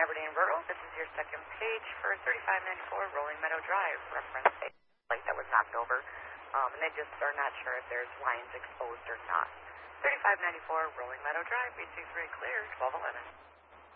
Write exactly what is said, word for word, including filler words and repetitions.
Aberdeen Rural. This is your second page for thirty-five ninety-four Rolling Meadow Drive. Reference a light that was knocked over, um, and they just are not sure if there's lines exposed or not. thirty-five ninety-four Rolling Meadow Drive, B C three clear, twelve eleven.